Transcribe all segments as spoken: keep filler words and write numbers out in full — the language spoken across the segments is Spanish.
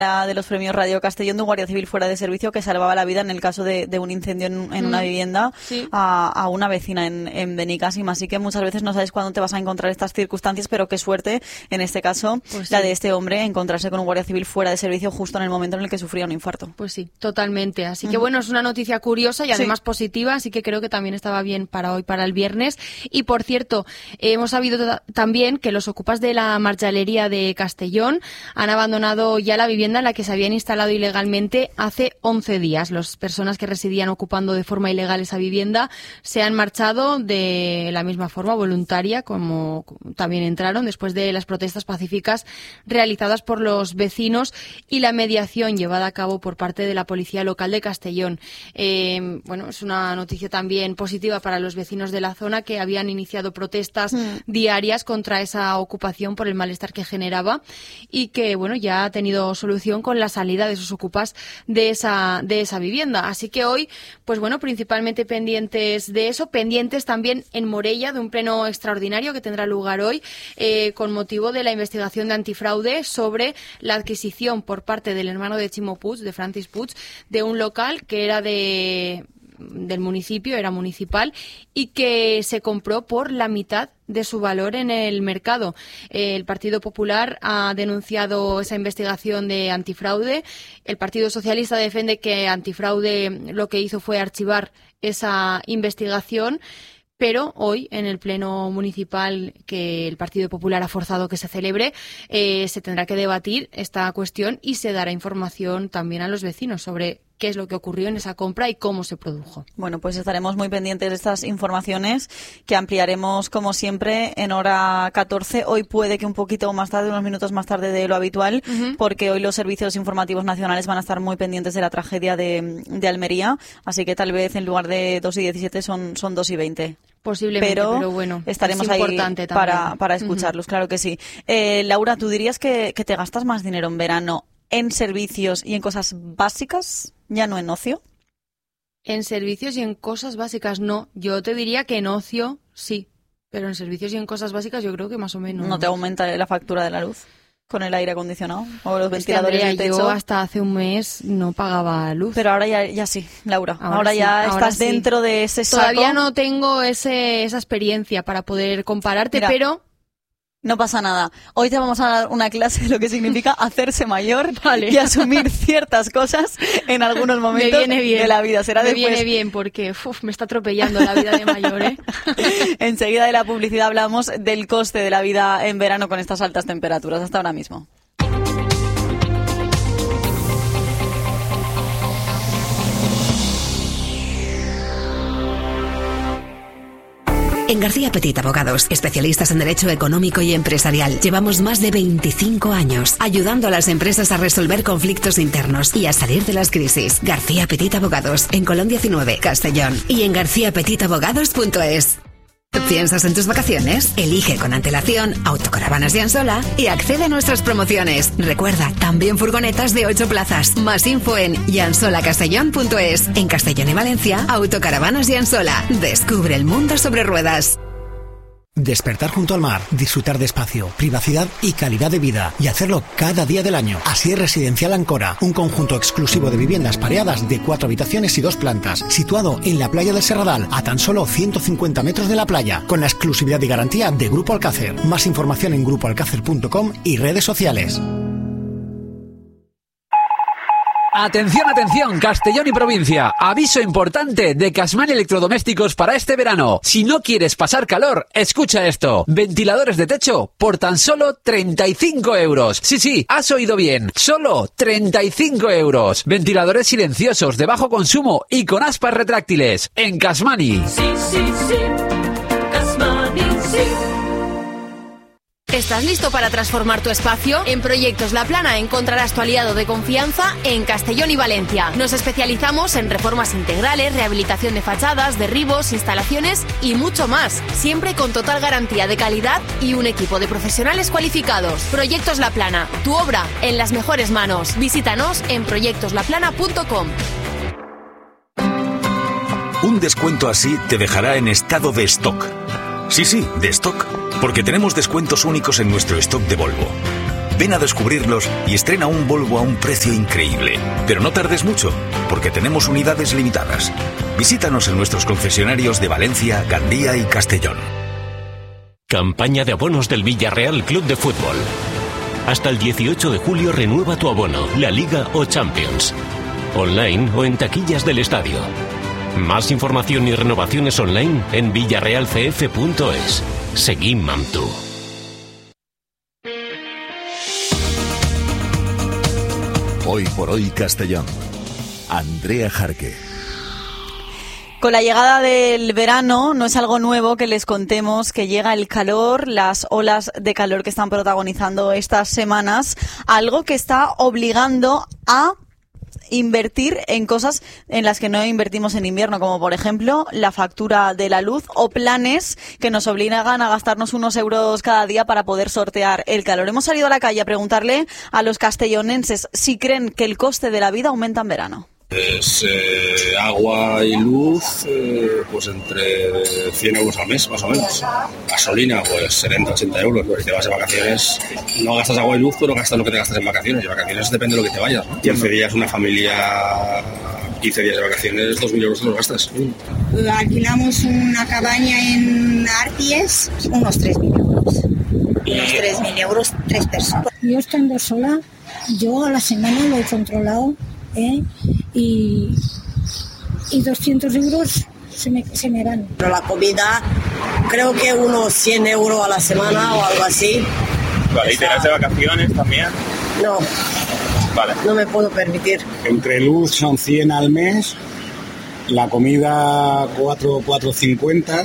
de los premios Radio Castellón de un guardia civil fuera de servicio que salvaba la vida en el caso de, de un incendio en, en mm. una vivienda sí. a, a una vecina en, en Benicàssim. Así que muchas veces no sabes cuándo te vas a encontrar estas circunstancias, pero qué suerte en este caso pues sí. la de este hombre, encontrarse con un guardia civil fuera de servicio justo en el momento en el que sufría un infarto. Pues sí, totalmente. Así que bueno, es una noticia curiosa y además sí. positiva, así que creo que también estaba bien para hoy, para el viernes. Y por cierto, eh, hemos sabido t- también que los ocupas de la Marjalería de Castellón han abandonado ya la vivienda en la que se habían instalado ilegalmente hace once días. Las personas que residían ocupando de forma ilegal esa vivienda se han marchado de la misma forma, voluntaria, como también entraron, después de las protestas pacíficas realizadas por los vecinos y la mediación llevada a cabo por parte de la Policía Local de Castellón. Eh, bueno, es una noticia también positiva para los vecinos de la zona que habían iniciado protestas mm. diarias contra esa ocupación por el malestar que generaba y que, bueno, ya ha tenido solución con la salida de sus ocupas de esa de esa vivienda. Así que hoy, pues bueno, principalmente pendientes de eso, pendientes también en Morella de un pleno extraordinario que tendrá lugar hoy eh, con motivo de la investigación de antifraude sobre la adquisición por parte del hermano de Ximo Puig, de Francis Puig, de un local que era de del municipio, era municipal, y que se compró por la mitad de su valor en el mercado. El Partido Popular ha denunciado esa investigación de antifraude. El Partido Socialista defiende que antifraude lo que hizo fue archivar esa investigación. Pero hoy, en el pleno municipal que el Partido Popular ha forzado que se celebre, eh, se tendrá que debatir esta cuestión y se dará información también a los vecinos sobre qué es lo que ocurrió en esa compra y cómo se produjo. Bueno, pues estaremos muy pendientes de estas informaciones que ampliaremos, como siempre, en hora catorce. Hoy puede que un poquito más tarde, unos minutos más tarde de lo habitual, uh-huh. porque hoy los servicios informativos nacionales van a estar muy pendientes de la tragedia de, de Almería. Así que tal vez en lugar de dos y diecisiete son, son dos y veinte. Posiblemente, pero, pero bueno, estaremos ahí para, para escucharlos, uh-huh. claro que sí. Eh, Laura, ¿tú dirías que, que te gastas más dinero en verano en servicios y en cosas básicas, ya no en ocio? En servicios y en cosas básicas no. Yo te diría que en ocio sí, pero en servicios y en cosas básicas yo creo que más o menos. ¿No te aumenta la factura de la luz con el aire acondicionado o los ventiladores es que, del Andrea, techo? Yo hasta hace un mes no pagaba luz. Pero ahora ya, ya sí, Laura. Ahora, ahora sí, ya ahora estás sí. dentro de ese saco. Todavía no tengo ese, esa experiencia para poder compararte, Mira, pero... No pasa nada. Hoy te vamos a dar una clase de lo que significa hacerse mayor vale. y asumir ciertas cosas en algunos momentos me viene bien. de la vida. Será me después. viene bien porque uf, me está atropellando la vida de mayor, ¿eh? Enseguida de la publicidad hablamos del coste de la vida en verano con estas altas temperaturas. Hasta ahora mismo. En García Petit Abogados, especialistas en Derecho Económico y Empresarial, llevamos más de veinticinco años ayudando a las empresas a resolver conflictos internos y a salir de las crisis. García Petit Abogados, en Colón diecinueve, Castellón, y en garcía petit abogados punto es. ¿Piensas en tus vacaciones? Elige con antelación Autocaravanas Llansola y accede a nuestras promociones. Recuerda, también furgonetas de ocho plazas. Más info en llansola castellón punto es. En Castellón y Valencia, Autocaravanas Llansola. Descubre el mundo sobre ruedas. Despertar junto al mar, disfrutar de espacio, privacidad y calidad de vida, y hacerlo cada día del año. Así es Residencial Ancora, un conjunto exclusivo de viviendas pareadas de cuatro habitaciones y dos plantas, situado en la playa del Serradal, a tan solo ciento cincuenta metros de la playa, con la exclusividad y garantía de Grupo Alcácer. Más información en grupo alcácer punto com y redes sociales. Atención, atención, Castellón y provincia. Aviso importante de Casman Electrodomésticos para este verano. Si no quieres pasar calor, escucha esto. Ventiladores de techo por tan solo treinta y cinco euros. Sí, sí, has oído bien. Solo treinta y cinco euros. Ventiladores silenciosos de bajo consumo y con aspas retráctiles. En Casmani. Sí, sí, sí. Casmani, sí. ¿Estás listo para transformar tu espacio? En Proyectos La Plana encontrarás tu aliado de confianza en Castellón y Valencia. Nos especializamos en reformas integrales, rehabilitación de fachadas, derribos, instalaciones y mucho más. Siempre con total garantía de calidad y un equipo de profesionales cualificados. Proyectos La Plana, tu obra en las mejores manos. Visítanos en proyectos la plana punto com. Un descuento así te dejará en estado de stock. Sí, sí, de stock. Porque tenemos descuentos únicos en nuestro stock de Volvo. Ven a descubrirlos y estrena un Volvo a un precio increíble. Pero no tardes mucho, porque tenemos unidades limitadas. Visítanos en nuestros concesionarios de Valencia, Gandía y Castellón. Campaña de abonos del Villarreal Club de Fútbol. Hasta el dieciocho de julio renueva tu abono, la Liga o Champions. Online o en taquillas del estadio. Más información y renovaciones online en villarreal c f punto es. Seguim amb tu. Hoy por hoy Castellón. Andrea Jarque. Con la llegada del verano no es algo nuevo que les contemos que llega el calor, las olas de calor que están protagonizando estas semanas, algo que está obligando a invertir en cosas en las que no invertimos en invierno, como por ejemplo la factura de la luz o planes que nos obligan a gastarnos unos euros cada día para poder sortear el calor. Hemos salido a la calle a preguntarle a los castellonenses si creen que el coste de la vida aumenta en verano. Es eh, agua y luz, eh, pues entre cien euros al mes, más o menos. Gasolina, pues setenta, ochenta euros. Pues si te vas de vacaciones, no gastas agua y luz, pero gastas lo que te gastas en vacaciones. Y vacaciones depende de lo que te vayas, ¿no? quince días, una familia, quince días de vacaciones, dos mil euros te los gastas. Alquilamos una cabaña en Arties, unos tres mil euros. Unos tres mil euros, tres personas. Yo estando sola, yo a la semana lo he controlado. ¿Eh? Y, y doscientos euros se me, se me van. Pero la comida, creo que unos cien euros a la semana o algo así. Vale, ¿y tenéis de vacaciones también? No, vale. No me puedo permitir. Entre luz son cien al mes, la comida cuatro, cuatro cincuenta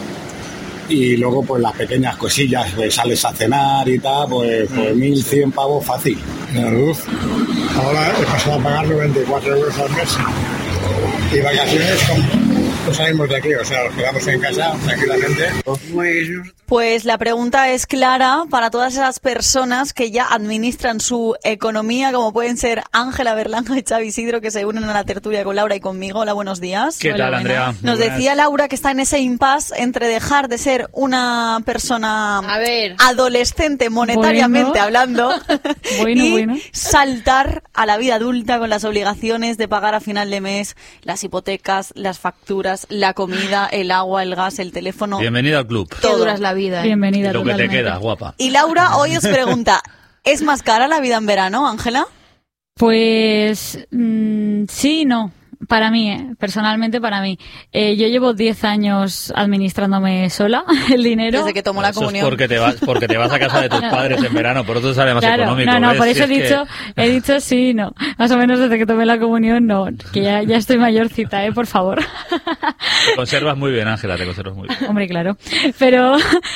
y luego pues las pequeñas cosillas, pues sales a cenar y tal, pues, pues mil cien pavos fácil. La luz. Ahora he pasado a pagar noventa y cuatro euros al mes. Y vacaciones, no salimos de aquí, o sea, nos quedamos en casa tranquilamente. Pues la pregunta es clara para todas esas personas que ya administran su economía, como pueden ser Ángela Berlanga y Xavi Isidro, que se unen a la tertulia con Laura y conmigo. Hola, buenos días. ¿Qué Hola, tal, Andrea? Buenas. Nos decía Laura que está en ese impasse entre dejar de ser una persona a ver. adolescente monetariamente bueno. hablando bueno, y bueno. saltar a la vida adulta con las obligaciones de pagar a final de mes las hipotecas, las facturas, la comida, el agua, el gas, el teléfono. Bienvenida al club. Qué dura es la vida. ¿eh? Bienvenida. Lo que te queda, guapa. Y Laura hoy os pregunta, ¿es más cara la vida en verano, Ángela? Pues mmm, sí y no. Para mí, eh, personalmente para mí. Eh, yo llevo diez años administrándome sola el dinero. Desde que tomó la eso comunión. Es porque te vas, porque te vas a casa de tus padres en verano, por eso sale más claro, económico. No, no, ¿ves? por eso si he dicho, que... he dicho sí y no. Más o menos desde que tomé la comunión, no. Que ya, ya estoy mayorcita, eh, por favor. Te conservas muy bien, Ángela, te conservas muy bien. Hombre, claro. Pero,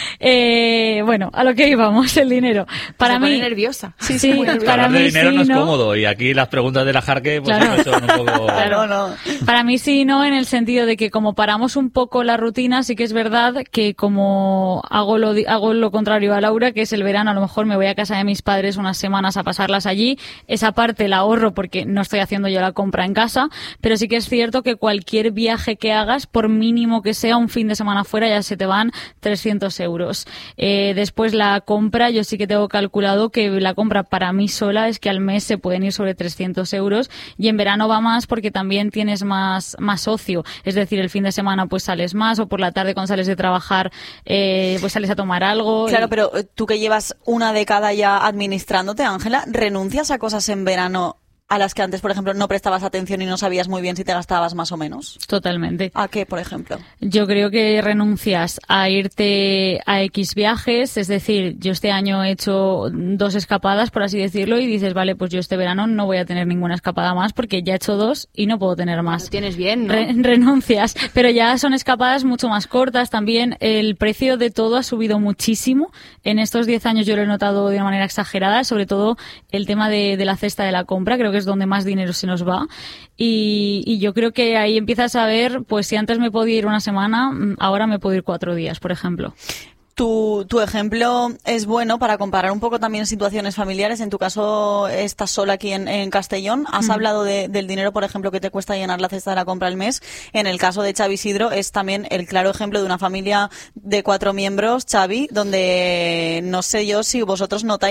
eh, bueno, a lo que íbamos, el dinero. Para Se mí. pone nerviosa. Sí, sí, para Hablar mí de dinero sí, no es no. cómodo, y aquí las preguntas de la Jarque, pues Claro. son un poco. Claro, no. Para mí sí, no, en el sentido de que como paramos un poco la rutina, sí que es verdad que como hago lo, hago lo contrario a Laura, que es el verano, a lo mejor me voy a casa de mis padres unas semanas a pasarlas allí, esa parte la ahorro porque no estoy haciendo yo la compra en casa, pero sí que es cierto que cualquier viaje que hagas, por mínimo que sea un fin de semana fuera, ya se te van trescientos euros. Eh, después la compra, yo sí que tengo calculado que la compra para mí sola es que al mes se pueden ir sobre trescientos euros, y en verano va más porque también tienes más, más ocio, es decir, el fin de semana pues sales más, o por la tarde cuando sales de trabajar eh, pues sales a tomar algo. Claro, y... pero tú que llevas una década ya administrándote, Ángela, ¿renuncias a cosas en verano a las que antes, por ejemplo, no prestabas atención y no sabías muy bien si te gastabas más o menos? Totalmente. ¿A qué, por ejemplo? Yo creo que renuncias a irte a X viajes, es decir, yo este año he hecho dos escapadas, por así decirlo, y dices, vale, pues yo este verano no voy a tener ninguna escapada más porque ya he hecho dos y no puedo tener más. Lo tienes bien, ¿no? Re- renuncias, pero ya son escapadas mucho más cortas. También el precio de todo ha subido muchísimo. En estos diez años yo lo he notado de una manera exagerada, sobre todo el tema de, de la cesta de la compra, creo que es donde más dinero se nos va, y, y yo creo que ahí empiezas a ver, pues si antes me podía ir una semana, ahora me puedo ir cuatro días, por ejemplo. Tu, tu ejemplo es bueno para comparar un poco también situaciones familiares. En tu caso, estás sola aquí en, en Castellón. Has mm. hablado de, del dinero, por ejemplo, que te cuesta llenar la cesta de la compra al mes. En el caso de Xavi Isidro, es también el claro ejemplo de una familia de cuatro miembros, Xavi, donde no sé yo si vosotros notáis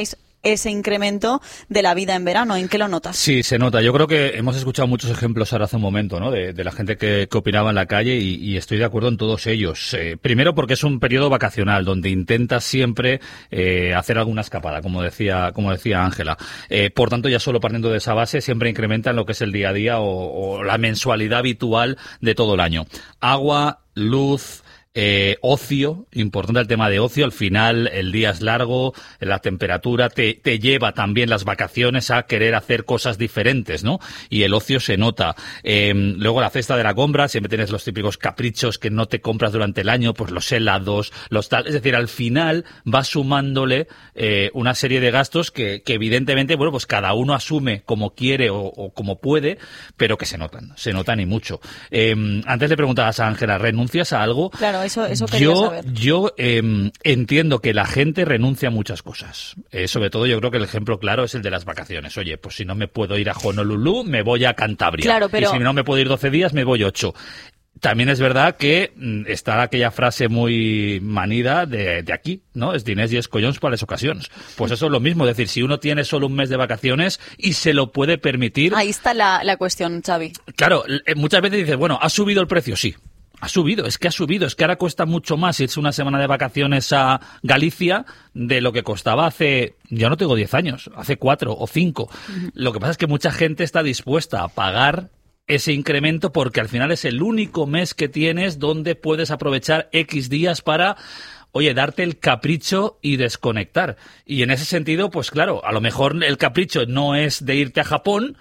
ese incremento de la vida en verano. ¿En qué lo notas? Sí, se nota. Yo creo que hemos escuchado muchos ejemplos ahora hace un momento, ¿no? De, de la gente que, que opinaba en la calle y, y estoy de acuerdo en todos ellos. Eh, primero porque es un periodo vacacional donde intentas siempre eh, hacer alguna escapada, como decía como decía Ángela. Eh, por tanto, ya solo partiendo de esa base siempre incrementan lo que es el día a día o, o la mensualidad habitual de todo el año. Agua, luz, Eh, ocio, importante el tema de ocio. Al final el día es largo, la temperatura te, te lleva también las vacaciones a querer hacer cosas diferentes, ¿no? Y el ocio se nota. Eh, luego la cesta de la compra, siempre tienes los típicos caprichos que no te compras durante el año, pues los helados, los tal. Es decir, al final vas sumándole eh, una serie de gastos que, que evidentemente, bueno, pues cada uno asume como quiere o, o como puede, pero que se notan, se notan y mucho. Eh, antes le preguntabas a Ángela, ¿renuncias a algo? Claro. Eso, eso quería yo saber. yo eh, entiendo que la gente renuncia a muchas cosas. Eh, sobre todo yo creo que el ejemplo claro es el de las vacaciones. Oye, pues si no me puedo ir a Honolulu, me voy a Cantabria. Claro, pero... Y si no me puedo ir doce días, me voy ocho. También es verdad que mm, está aquella frase muy manida de, de aquí, ¿no? Es diners y es collons para las ocasiones. Pues eso es lo mismo. Es decir, si uno tiene solo un mes de vacaciones y se lo puede permitir... Ahí está la, la cuestión, Xavi. Claro, muchas veces dices, bueno, ¿ha subido el precio? Sí. Ha subido, es que ha subido, es que ahora cuesta mucho más irse una semana de vacaciones a Galicia de lo que costaba hace, ya no tengo diez años, hace cuatro o cinco. Uh-huh. Lo que pasa es que mucha gente está dispuesta a pagar ese incremento porque al final es el único mes que tienes donde puedes aprovechar X días para... Oye, darte el capricho y desconectar. Y en ese sentido, pues claro, a lo mejor el capricho no es de irte a Japón,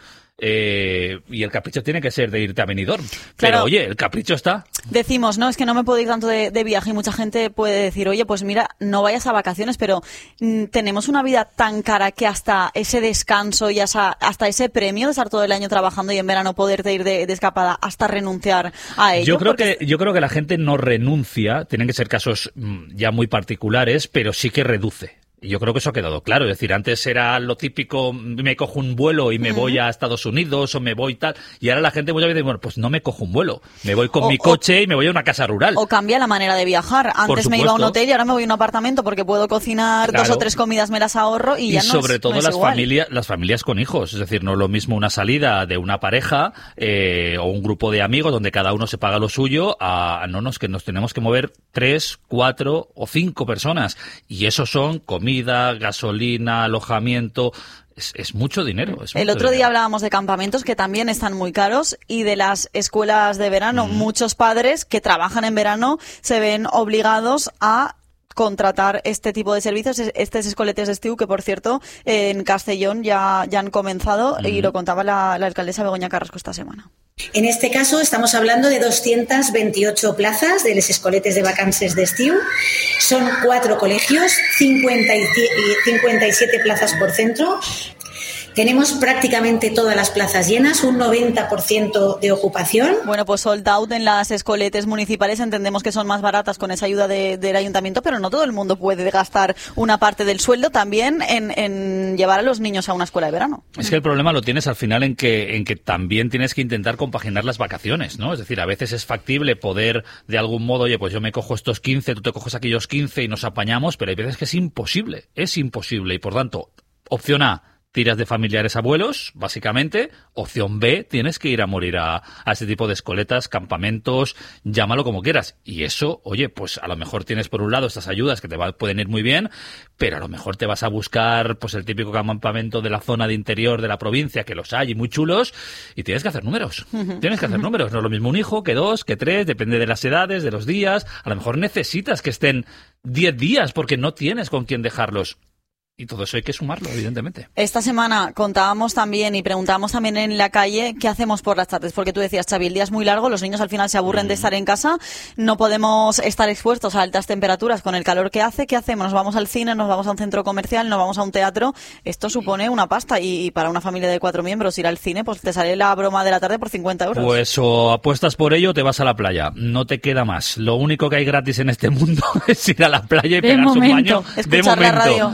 Eh, y el capricho tiene que ser de irte a Benidorm. Pero claro, oye, el capricho está. Decimos, no, es que no me puedo ir tanto de, de viaje y mucha gente puede decir, oye, pues mira, no vayas a vacaciones, pero mm, tenemos una vida tan cara que hasta ese descanso y hasta, hasta ese premio de estar todo el año trabajando y en verano poderte ir de, de escapada hasta renunciar a ello. Yo creo porque... que yo creo que la gente no renuncia, tienen que ser casos mm, ya muy particulares, pero sí que reduce. Y yo creo que eso ha quedado claro. Es decir, antes era lo típico, me cojo un vuelo y me uh-huh. voy a Estados Unidos o me voy tal. Y ahora la gente muchas veces dice, bueno, pues no me cojo un vuelo. Me voy con o, mi coche o, y me voy a una casa rural. O cambia la manera de viajar. Antes me iba a un hotel y ahora me voy a un apartamento porque puedo cocinar claro. dos o tres comidas, me las ahorro y, y ya no es Y sobre todo no es las igual. familias las familias con hijos. Es decir, no es lo mismo una salida de una pareja eh, o un grupo de amigos donde cada uno se paga lo suyo a no nos que nos tenemos que mover tres, cuatro o cinco personas. Y eso son comida, gasolina, alojamiento, es, es mucho dinero. Es mucho El otro dinero. día hablábamos de campamentos que también están muy caros y de las escuelas de verano. Mm. Muchos padres que trabajan en verano se ven obligados a contratar este tipo de servicios, estos escoletes de estiu, que por cierto en Castellón ya, ya han comenzado mm. y lo contaba la, la alcaldesa Begoña Carrasco esta semana. En este caso estamos hablando de doscientas veintiocho plazas de los escoletes de vacances de estiu. Son cuatro colegios, cincuenta y siete plazas por centro. Tenemos prácticamente todas las plazas llenas, un noventa por ciento de ocupación. Bueno, pues sold out en las escoletes municipales. Entendemos que son más baratas con esa ayuda de, del ayuntamiento, pero no todo el mundo puede gastar una parte del sueldo también en, en llevar a los niños a una escuela de verano. Es que el problema lo tienes al final en que, en que también tienes que intentar compaginar las vacaciones, ¿no? Es decir, a veces es factible poder de algún modo, oye, pues yo me cojo estos quince, tú te coges aquellos quince y nos apañamos, pero hay veces que es imposible, es imposible y por tanto, opción A, tiras de familiares abuelos, básicamente. Opción B, tienes que ir a morir a, a ese tipo de escoletas, campamentos, llámalo como quieras. Y eso, oye, pues a lo mejor tienes por un lado estas ayudas que te va, pueden ir muy bien, pero a lo mejor te vas a buscar pues el típico campamento de la zona de interior de la provincia, que los hay y muy chulos, y tienes que hacer números. Uh-huh. Tienes que hacer uh-huh. números. No es lo mismo un hijo que dos, que tres, depende de las edades, de los días. A lo mejor necesitas que estén diez días porque no tienes con quién dejarlos. Y todo eso hay que sumarlo, evidentemente. Esta semana contábamos también y preguntábamos también en la calle qué hacemos por las tardes, porque tú decías, Xavi, el día es muy largo, los niños al final se aburren mm. de estar en casa, no podemos estar expuestos a altas temperaturas con el calor que hace. ¿Qué hacemos? Nos vamos al cine, nos vamos a un centro comercial, nos vamos a un teatro. Esto supone una pasta y, y para una familia de cuatro miembros ir al cine, pues te sale la broma de la tarde por cincuenta euros. Pues o apuestas por ello o te vas a la playa. No te queda más. Lo único que hay gratis en este mundo es ir a la playa y de pegarse momento. un baño. Escuchar de la momento. radio. De momento.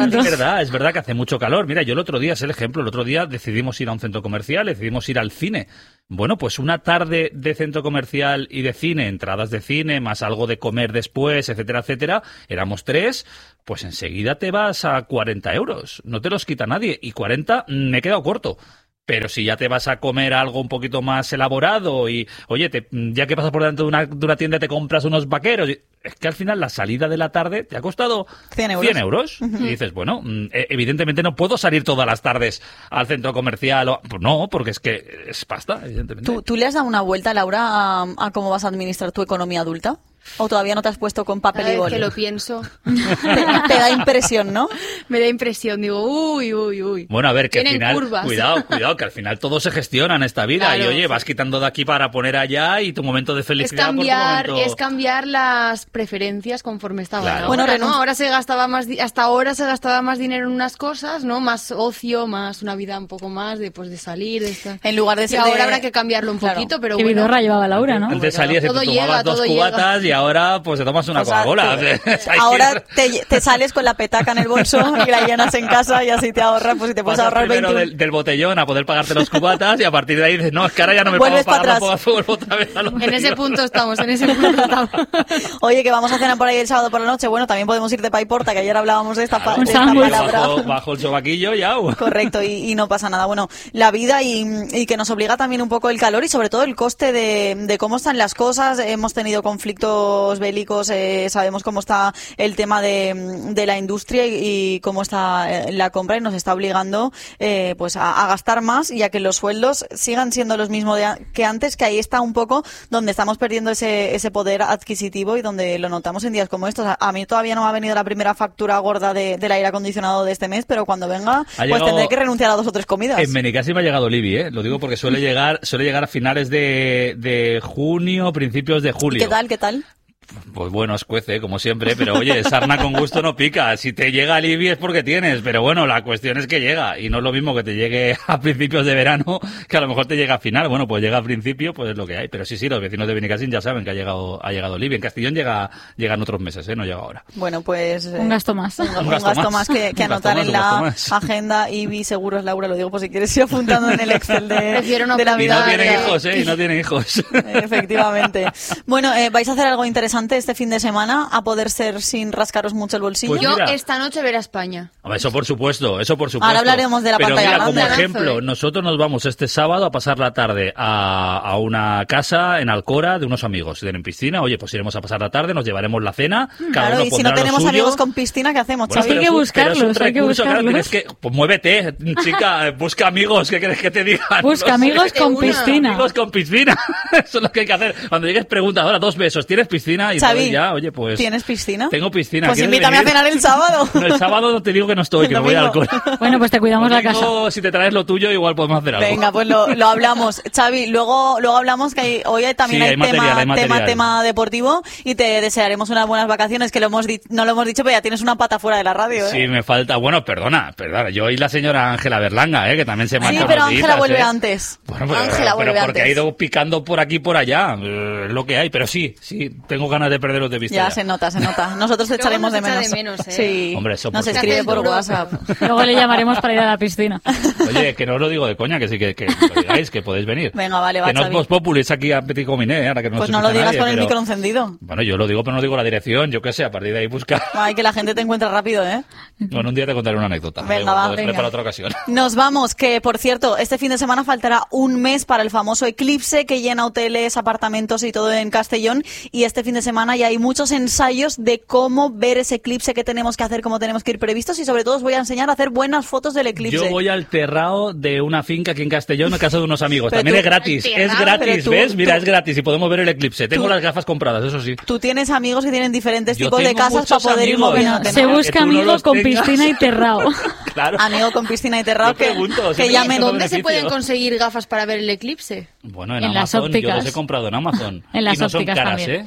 momento. Es verdad, es verdad que hace mucho calor. Mira, yo el otro día, es el ejemplo, el otro día decidimos ir a un centro comercial, decidimos ir al cine. Bueno, pues una tarde de centro comercial y de cine, entradas de cine, más algo de comer después, etcétera, etcétera, éramos tres, pues enseguida te vas a cuarenta euros. No te los quita nadie. Y cuarenta me he quedado corto. Pero si ya te vas a comer algo un poquito más elaborado y, oye, te, ya que pasas por delante de una, de una tienda te compras unos vaqueros, es que al final la salida de la tarde te ha costado cien euros. cien euros. Uh-huh. Y dices, bueno, evidentemente no puedo salir todas las tardes al centro comercial. O, pues no, porque es que es pasta, evidentemente. ¿Tú, ¿Tú le has dado una vuelta, Laura, a, a cómo vas a administrar tu economía adulta? ¿O todavía no te has puesto con papel y boli? Que lo pienso. Te, te da impresión, ¿no? Me da impresión, digo, uy, uy, uy. Bueno, a ver, que Tienen al final, curvas. cuidado, cuidado, que al final todo se gestiona en esta vida. Claro, y oye, sí. vas quitando de aquí para poner allá y tu momento de Es felicidad cambiar, por tu momento... es cambiar las preferencias conforme estaban. Claro. Ahora, Bueno, ¿no? renun- ahora se gastaba más, di- hasta ahora se gastaba más dinero en unas cosas, ¿no? Más ocio, más una vida un poco más de, pues, de salir, de estar. En lugar de Y ser ahora de- habrá que cambiarlo un Claro. poquito, pero Qué bueno. vidorra llevaba Laura, ¿no? Antes salías y Todo te tomabas llega, dos todo cubatas llega. y ahora pues te tomas una O sea, Coca-Cola. te- Hay ahora que- te, te sales con la petaca en el bolso y la llenas en casa y así te ahorras, pues si te puedes pasas ahorrar primero veinte. del, del botellón a poder pagarte los cubatas y a partir de ahí dices, no, es que ahora ya no me puedo Vuelves pagar, para no puedo hacer otra vez al En ese botellón. punto estamos, en ese punto estamos. Oye, que vamos a cenar por ahí el sábado por la noche. Bueno, también podemos ir de paiporta, que ayer hablábamos de esta, pa- Claro, de esta sándwich. palabra. bajo, bajo el sobaquillo ya. Correcto, y, y no pasa nada. Bueno, la vida y, y que nos obliga también un poco el calor y sobre todo el coste de, de cómo están las cosas. Hemos tenido conflictos bélicos, eh, sabemos cómo está el tema de, de la industria y, y cómo está eh, la compra y nos está obligando eh, pues a, a gastar más y a que los sueldos sigan siendo los mismos de a- que antes, que ahí está un poco donde estamos perdiendo ese, ese poder adquisitivo y donde lo notamos en días como estos. A, a mí todavía no me ha venido la primera factura gorda de, del aire acondicionado de este mes, pero cuando venga, Ha pues llegado- tendré que renunciar a dos o tres comidas. En Benicassim me ha llegado Libby, ¿eh? Lo digo porque suele llegar suele llegar a finales de, de junio, principios de julio. ¿Qué tal? ¿Qué tal? Pues bueno, escuece, como siempre, pero oye, sarna con gusto no pica. Si te llega Libby es porque tienes, pero bueno, la cuestión es que llega. Y no es lo mismo que te llegue a principios de verano que a lo mejor te llega a final. Bueno, pues llega a principio, pues es lo que hay. Pero sí, sí, los vecinos de Benicassim ya saben que ha llegado ha llegado Libby. En Castellón llega llegan otros meses, ¿eh? No llega ahora. Bueno, pues... eh, Un gasto más. Un, un gasto, más que, que Un gasto anotar más, en un la gasto más. agenda I B I Seguros, Laura, lo digo por si quieres ir apuntando en el Excel de, Prefiero no de la Y vida. no tienen de- hijos, ¿eh? Y no tienen hijos. Efectivamente. Bueno, eh, vais a hacer algo interesante este fin de semana, a poder ser sin rascaros mucho el bolsillo. Pues Yo mira. esta noche veré a España. Hombre, eso por supuesto, eso por supuesto. Ahora hablaremos de la Pero pantalla mira, grande. como Planazo, ejemplo, ¿eh? nosotros nos vamos este sábado a pasar la tarde a, a una casa en Alcora de unos amigos. Tienen piscina, oye, pues iremos a pasar la tarde, nos llevaremos la cena, cada Claro, uno y si pondrá no lo tenemos suyo. amigos con piscina, ¿qué hacemos, Bueno, Xavi? pero Hay que es un- pero es un buscarlos, hay que recurso, claro, buscarlos. tienes que, pues muévete, chica, busca amigos, ¿qué quieres que te diga? Busca No sé. amigos con Una. piscina. Amigos con piscina, eso es lo que hay que hacer. Cuando llegues pregunta, ahora dos besos, ¿tienes piscina? Y Xavi, entonces ya, oye, pues... ¿tienes piscina? Tengo piscina. Pues ¿quieres invítame venir? a cenar el sábado. No, el sábado no te digo que no estoy, El que me voy a domingo. Alcora. Bueno, pues te cuidamos la casa. Domingo, si te traes lo tuyo, igual podemos hacer algo. Venga, pues lo, lo hablamos. Xavi, luego, luego hablamos que hay- hoy hay- también Sí, hay, hay material, tema, hay material. tema, tema deportivo y te desearemos unas buenas vacaciones, que lo hemos di- no lo hemos dicho, pero ya tienes una pata fuera de la radio, ¿eh? Sí, me falta... Bueno, perdona, perdona. Yo y la señora Ángela Berlanga, ¿eh? Que también se Sí, marcha pero unos Ángela días, vuelve ¿eh? antes. Bueno, pero, Ángela pero vuelve porque antes. ha ido picando por aquí y por allá. Eh, Es lo que hay. Pero sí, sí, tengo ganas de perderos de vista. Ya ya. se nota, se nota. Nosotros te Luego echaremos nos de echa menos. de menos, ¿eh? Sí. Hombre, eso nos por escribe supuesto. por WhatsApp. Luego le llamaremos para ir a la piscina. Oye, que no os lo digo de coña, que sí que, que lo digáis, que podéis venir. Venga, vale, va, Que no es Xavi. Voz Populi, es aquí a Petit Comité, ¿eh? Ahora que no Pues se no lo escucha digas nadie, con el pero- micro encendido. Bueno, yo lo digo, pero no digo la dirección, yo qué sé, a partir de ahí busca. Ay, que la gente te encuentra rápido, ¿eh? Bueno, un día te contaré una anécdota. Venga, Lo- va, lo dejaré venga. para otra ocasión. Nos vamos, que por cierto, este fin de semana faltará un mes para el famoso eclipse que llena hoteles, apartamentos y todo en Castellón. Y este fin de semana ya hay muchos ensayos de cómo ver ese eclipse, qué tenemos que hacer, cómo tenemos que ir previstos y sobre todo os voy a enseñar a hacer buenas fotos del eclipse. Yo voy al terrao de una finca aquí en Castellón, en casa de unos amigos. Pero También tú- es gratis, ¿El es terrao? gratis, Pero tú- ¿ves? Mira, tú- es gratis y podemos ver el eclipse. Tengo tú- las gafas compradas, eso sí. Tú tienes amigos que tienen diferentes Yo tipos de tengo casas para muchos poder ir amigos. moviéndote. Se ¿no? Que busca tú no amigo los con tengas. piscina y terrao. Claro. Amigo con piscina y terrao Yo que, pregunto, que siempre llamen. tengo ¿Dónde se beneficio. pueden conseguir gafas para ver el eclipse? Bueno, en, En las Amazon, yo ópticas. los he comprado en Amazon. En las y no son ópticas caras, también. ¿eh? Son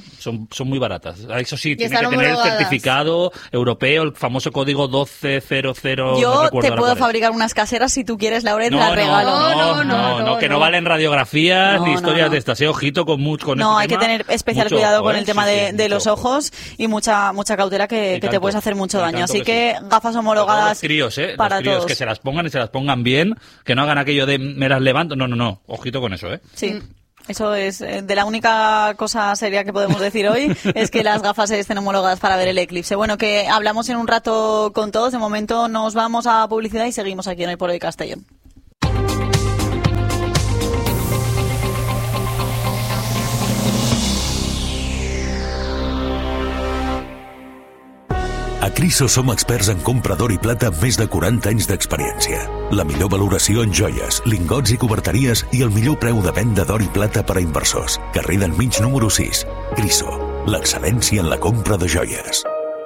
son muy baratas. Eso sí, Y tiene están que tener el homologadas. certificado europeo, el famoso código doce cero cero. no Yo recuerdo te ahora puedo cuál es. fabricar unas caseras si tú quieres, Laura, y te No, las no, regalo. no, no, no, no, que no valen radiografías No, ni no, historias no. de estas. Eh, ojito con mucho con No, este hay que tema. tener especial Mucho cuidado ojo, con ¿eh? el tema Sí, de, sí, de mucho los ojo. ojos y mucha mucha cautela que, que te tanto, puedes hacer mucho y daño. tanto Así que que gafas Los homologadas críos, ¿eh? para los críos todos. que se las pongan y se las pongan bien, que no hagan aquello de me las levanto. No, no, no. Ojito con eso, ¿eh? Sí. Eso es eh, de la única cosa seria que podemos decir hoy, es que las gafas estén homologadas para ver el eclipse. Bueno, que hablamos en un rato con todos. De momento nos vamos a publicidad y seguimos aquí en Hoy por Hoy Castellón. A Criso som experts en compra d'or i plata amb més de quaranta anys d'experiència. La millor valoració en joies, lingots i coberteries i el millor preu de venda d'or i plata per a inversors. Carrer d'en Mig número sis. Criso, l'excel·lència en la compra de joies.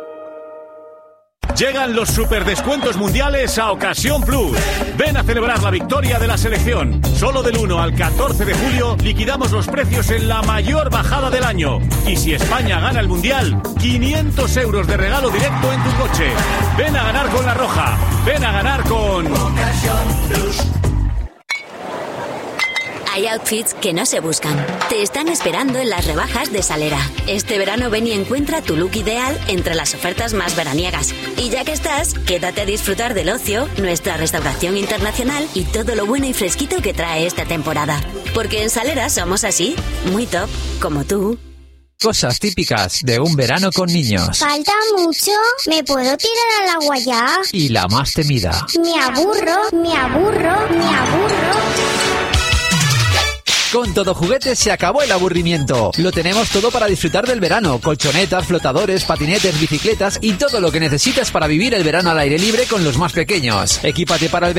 Llegan los superdescuentos mundiales a Ocasión Plus. Ven a celebrar la victoria de la selección. Solo del uno al catorce de julio liquidamos los precios en la mayor bajada del año. Y si España gana el mundial, quinientos euros de regalo directo en tu coche. Ven a ganar con La Roja. Ven a ganar con Ocasión Plus. Hay outfits que no se buscan. Te están esperando en las rebajas de Salera. Este verano ven y encuentra tu look ideal entre las ofertas más veraniegas. Y ya que estás, quédate a disfrutar del ocio, nuestra restauración internacional y todo lo bueno y fresquito que trae esta temporada. Porque en Salera somos así, muy top, como tú. Cosas típicas de un verano con niños. ¿Falta mucho? ¿Me puedo tirar al agua ya? Y la más temida. Me aburro, me aburro, me aburro. Con Todo Juguetes se acabó el aburrimiento. Lo tenemos todo para disfrutar del verano. Colchonetas, flotadores, patinetes, bicicletas y todo lo que necesitas para vivir el verano al aire libre con los más pequeños. Equípate para el verano